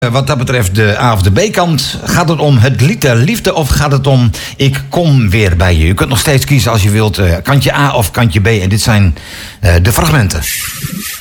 Wat dat betreft de A of de B-kant. Gaat het om het lied der liefde of gaat het om ik kom weer bij je? U kunt nog steeds kiezen als je wilt kantje A of kantje B. En dit zijn de fragmenten.